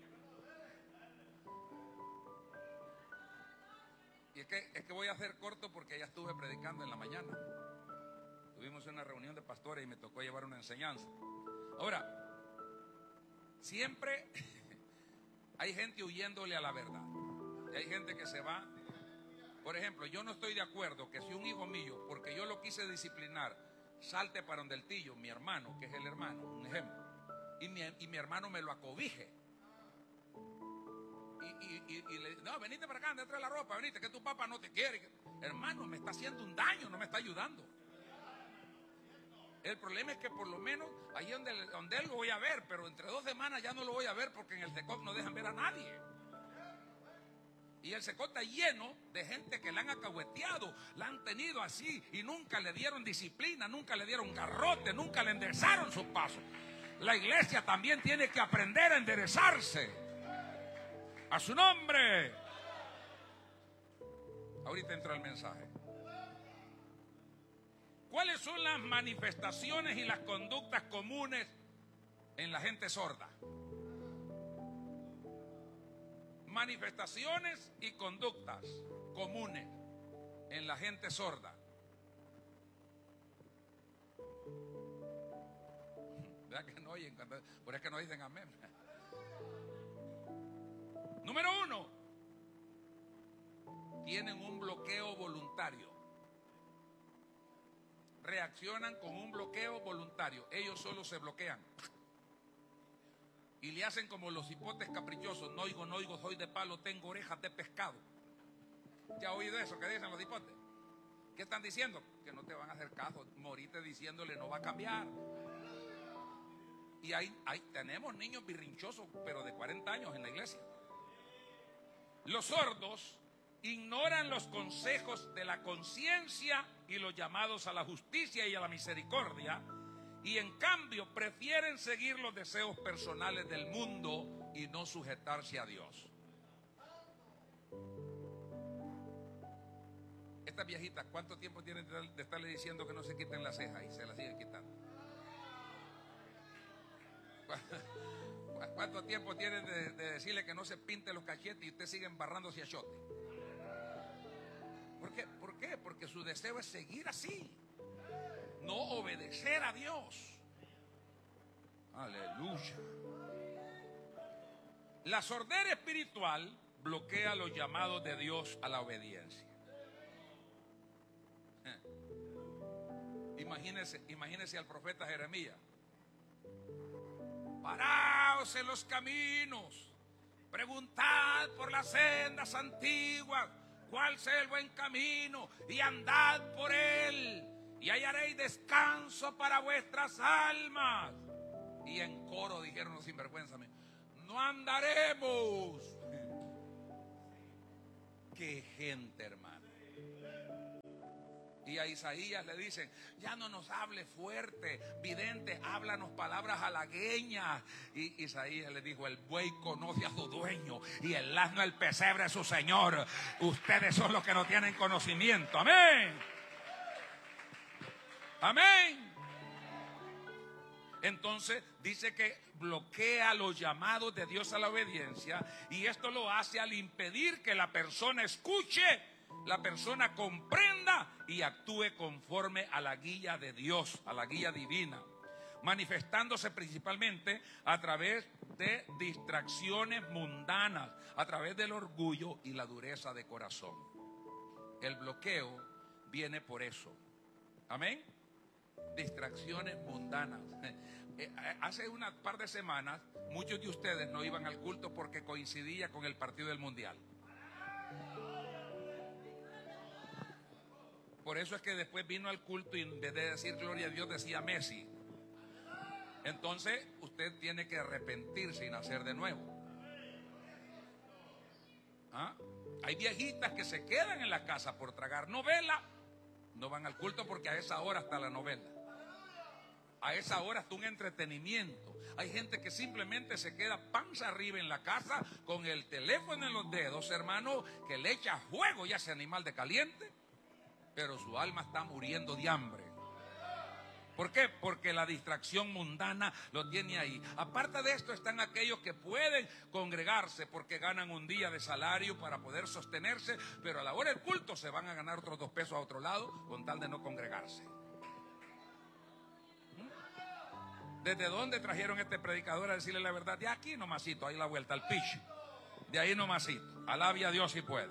Y es que, es que voy a hacer corto porque ya estuve predicando en la mañana. Tuvimos una reunión de pastores y me tocó llevar una enseñanza. Ahora, siempre hay gente huyéndole a la verdad. Y hay gente que se va. Por ejemplo, yo no estoy de acuerdo que si un hijo mío, porque yo lo quise disciplinar, salte para donde el tío, mi hermano, que es el hermano, un ejemplo, y mi, y mi hermano me lo acobije. Y, y, y, y le no, venite para acá, detrás de la ropa, venite, que tu papá no te quiere. Hermano, me está haciendo un daño, no me está ayudando. El problema es que por lo menos ahí donde, donde él lo voy a ver, pero entre dos semanas ya no lo voy a ver porque en el SECOP no dejan ver a nadie. Y el SECOP está lleno de gente que la han acahueteado, la han tenido así y nunca le dieron disciplina, nunca le dieron garrote, nunca le enderezaron sus pasos. La iglesia también tiene que aprender a enderezarse. A su nombre. Ahorita entra el mensaje. ¿Cuáles son las manifestaciones y las conductas comunes en la gente sorda? Manifestaciones y conductas comunes en la gente sorda. ¿Verdad que no oyen? Cuando, por eso que no dicen amén. Número uno, tienen un bloqueo voluntario. Reaccionan con un bloqueo voluntario. Ellos solo se bloquean. Y le hacen como los hipotes caprichosos. No oigo, no oigo, soy de palo, tengo orejas de pescado. ¿Ya ha oído eso que dicen los hipotes? ¿Qué están diciendo? Que no te van a hacer caso. Morite diciéndole no va a cambiar. Y ahí, ahí tenemos niños birrinchosos, pero de cuarenta años en la iglesia. Los sordos ignoran los consejos de la conciencia y los llamados a la justicia y a la misericordia, y en cambio prefieren seguir los deseos personales del mundo y no sujetarse a Dios. Estas viejitas, ¿cuánto tiempo tienen de estarle diciendo que no se quiten las cejas y se las siguen quitando? ¿Cuánto tiempo tienen de, de decirle que no se pinte los cachetes y usted sigue embarrándose a chote? ¿Por qué? ¿Por qué? Porque su deseo es seguir así, no obedecer a Dios. Aleluya. La sordera espiritual bloquea los llamados de Dios a la obediencia. Imagínese, imagínese al profeta Jeremías. Paraos en los caminos, preguntad por las sendas antiguas, cuál sea el buen camino, y andad por él, y hallaréis descanso para vuestras almas. Y en coro dijeron los sinvergüenzas: no andaremos. Qué gente, hermano. Y a Isaías le dicen: ya no nos hable fuerte, vidente, háblanos palabras halagueñas. Y Isaías le dijo: el buey conoce a su dueño y el asno el pesebre a su señor. Ustedes son los que no tienen conocimiento. Amén. Amén. Entonces dice que bloquea los llamados de Dios a la obediencia, y esto lo hace al impedir que la persona escuche, la persona comprenda y actúe conforme a la guía de Dios, a la guía divina, manifestándose principalmente a través de distracciones mundanas, a través del orgullo y la dureza de corazón. El bloqueo viene por eso. Amén. Distracciones mundanas. Hace una par de semanas muchos de ustedes no iban al culto porque coincidía con el partido del mundial. Por eso es que después vino al culto y en vez de decir gloria a Dios decía Messi. Entonces usted tiene que arrepentirse y nacer de nuevo. ¿Ah? Hay viejitas que se quedan en la casa por tragar novela. No van al culto porque a esa hora está la novela. A esa hora está un entretenimiento. Hay gente que simplemente se queda panza arriba en la casa con el teléfono en los dedos, hermano, que le echa fuego ya ese animal de caliente, pero su alma está muriendo de hambre. ¿Por qué? Porque la distracción mundana lo tiene ahí. Aparte de esto están aquellos que pueden congregarse porque ganan un día de salario para poder sostenerse, pero a la hora del culto se van a ganar otros dos pesos a otro lado con tal de no congregarse. ¿Desde dónde trajeron este predicador a decirle la verdad? De aquí nomasito, ahí la vuelta al pitch. De ahí nomasito. Alabe a Dios si puede.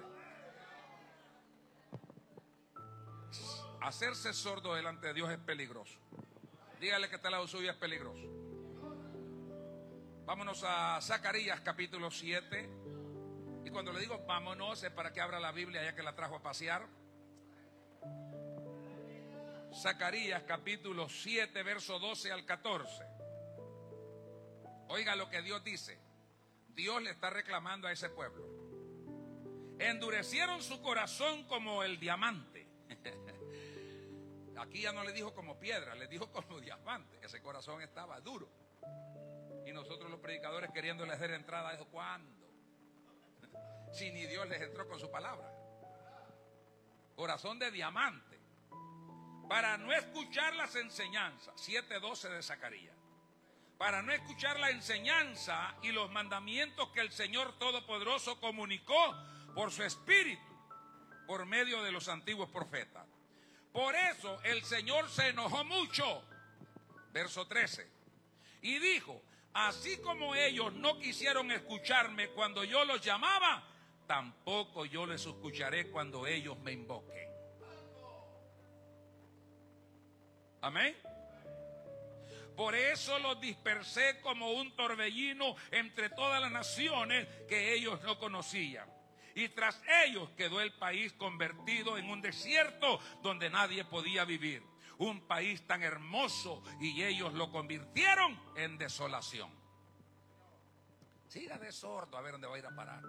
Hacerse sordo delante de Dios es peligroso. Dígale que está al lado suyo, es peligroso. Vámonos a Zacarías capítulo siete. Y cuando le digo vámonos es para que abra la Biblia ya que la trajo a pasear. Zacarías capítulo siete, verso doce al catorce. Oiga lo que Dios dice. Dios le está reclamando a ese pueblo. Endurecieron su corazón como el diamante. Aquí ya no le dijo como piedra, le dijo como diamante. Ese corazón estaba duro. Y nosotros los predicadores queriéndole hacer entrada a eso, ¿cuándo? Si ni Dios les entró con su palabra. Corazón de diamante. Para no escuchar las enseñanzas, siete doce de Zacarías. Para no escuchar la enseñanza y los mandamientos que el Señor Todopoderoso comunicó por su Espíritu, por medio de los antiguos profetas. Por eso el Señor se enojó mucho. Verso trece. Y dijo: así como ellos no quisieron escucharme cuando yo los llamaba, tampoco yo les escucharé cuando ellos me invoquen. Amén. Por eso los dispersé como un torbellino entre todas las naciones que ellos no conocían. y tras ellos quedó el país convertido en un desierto donde nadie podía vivir. Un país tan hermoso y ellos lo convirtieron en desolación. Siga de sordo a ver dónde va a ir a parar.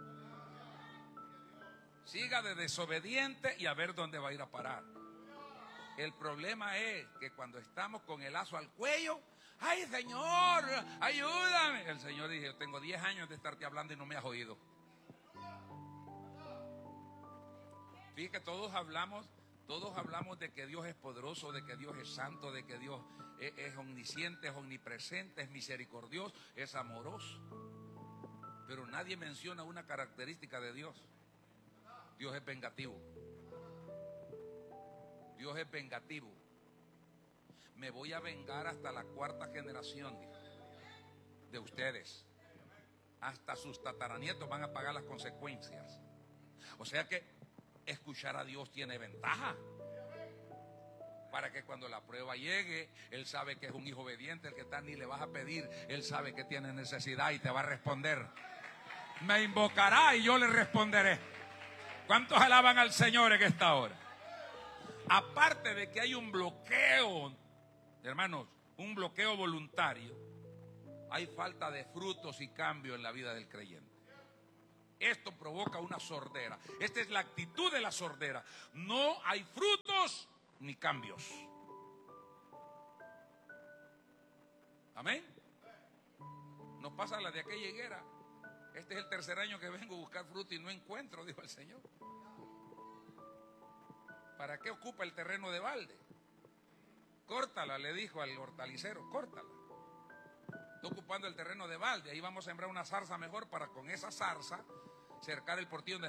Siga de desobediente y a ver dónde va a ir a parar. El problema es que cuando estamos con el lazo al cuello, ¡ay, Señor, ayúdame! El Señor dice, yo tengo diez años de estarte hablando y no me has oído. Fíjate que todos hablamos, todos hablamos de que Dios es poderoso, de que Dios es santo, de que Dios es, es omnisciente, es omnipresente, es misericordioso, es amoroso. Pero nadie menciona una característica de Dios. Dios es vengativo. Dios es vengativo. Me voy a vengar hasta la cuarta generación de ustedes. Hasta sus tataranietos van a pagar las consecuencias. O sea que escuchar a Dios tiene ventaja. Para que cuando la prueba llegue, Él sabe que es un hijo obediente, el que está ni le vas a pedir, Él sabe que tiene necesidad y te va a responder. Me invocará y yo le responderé. ¿Cuántos alaban al Señor en esta hora? Aparte de que hay un bloqueo, hermanos, un bloqueo voluntario, hay falta de frutos y cambio en la vida del creyente. Esto provoca una sordera. Esta es la actitud de la sordera. No hay frutos ni cambios. Amén. Nos pasa la de aquella higuera. Este es el tercer año que vengo a buscar fruto y no encuentro, dijo el Señor. ¿Para qué ocupa el terreno de balde? Córtala, le dijo al hortalicero, córtala. Está ocupando el terreno de balde, ahí vamos a sembrar una zarza mejor para con esa zarza cercar el portillo donde